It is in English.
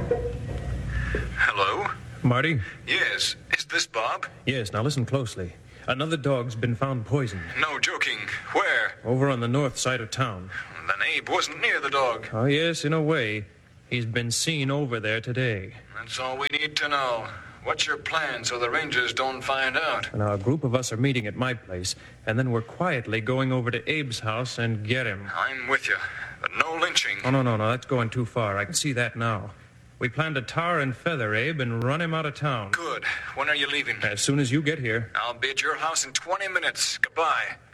Hello? Marty? Yes. Is this Bob? Yes, now listen closely. Another dog's been found poisoned. No joking. Where? Over on the north side of town. Then Abe wasn't near the dog. Oh, yes, in a way. He's been seen over there today. That's all we need to know. What's your plan so the Rangers don't find out? Now, a group of us are meeting at my place, and then we're quietly going over to Abe's house and get him. I'm with you, but no lynching. Oh, no, that's going too far. I can see that now. We plan to tar and feather Abe and run him out of town. Good. When are you leaving? As soon as you get here. I'll be at your house in 20 minutes. Goodbye.